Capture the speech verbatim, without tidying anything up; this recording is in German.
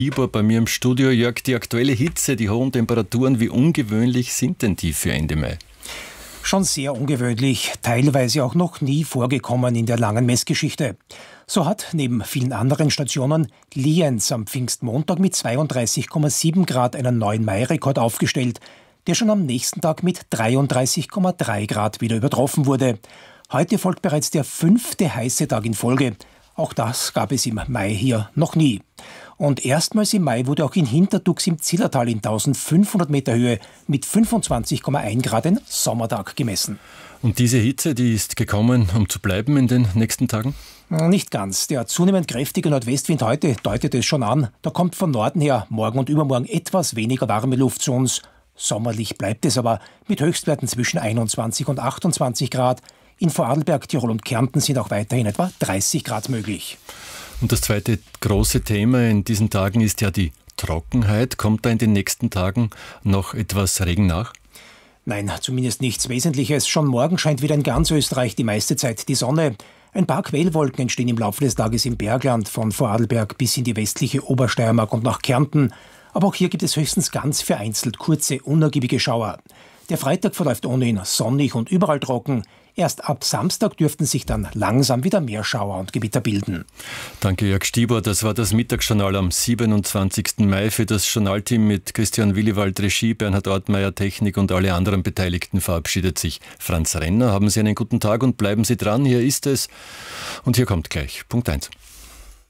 Stieber bei mir im Studio. Jörg, die aktuelle Hitze, die hohen Temperaturen, wie ungewöhnlich sind denn die für Ende Mai? Schon sehr ungewöhnlich, teilweise auch noch nie vorgekommen in der langen Messgeschichte. So hat neben vielen anderen Stationen Lienz am Pfingstmontag mit zweiunddreißig Komma sieben Grad einen neuen Mai-Rekord aufgestellt, der schon am nächsten Tag mit dreiunddreißig Komma drei Grad wieder übertroffen wurde. Heute folgt bereits der fünfte heiße Tag in Folge. Auch das gab es im Mai hier noch nie. Und erstmals im Mai wurde auch in Hinterdux im Zillertal in eintausendfünfhundert Meter Höhe mit fünfundzwanzig Komma eins Grad ein Sommertag gemessen. Und diese Hitze, die ist gekommen, um zu bleiben in den nächsten Tagen? Nicht ganz. Der zunehmend kräftige Nordwestwind heute deutet es schon an. Da kommt von Norden her morgen und übermorgen etwas weniger warme Luft zu uns. Sommerlich bleibt es aber mit Höchstwerten zwischen einundzwanzig und achtundzwanzig Grad. In Vorarlberg, Tirol und Kärnten sind auch weiterhin etwa dreißig Grad möglich. Und das zweite große Thema in diesen Tagen ist ja die Trockenheit. Kommt da in den nächsten Tagen noch etwas Regen nach? Nein, zumindest nichts Wesentliches. Schon morgen scheint wieder in ganz Österreich die meiste Zeit die Sonne. Ein paar Quellwolken entstehen im Laufe des Tages im Bergland, von Vorarlberg bis in die westliche Obersteiermark und nach Kärnten. Aber auch hier gibt es höchstens ganz vereinzelt kurze, unergiebige Schauer. Der Freitag verläuft ohnehin sonnig und überall trocken. Erst ab Samstag dürften sich dann langsam wieder mehr Schauer und Gewitter bilden. Danke, Jörg Stieber. Das war das Mittagsjournal am siebenundzwanzigsten Mai. Für das Journalteam mit Christian Willibald Regie, Bernhard Ortmeier Technik und alle anderen Beteiligten verabschiedet sich Franz Renner. Haben Sie einen guten Tag und bleiben Sie dran. Hier ist es. Und hier kommt gleich Punkt eins.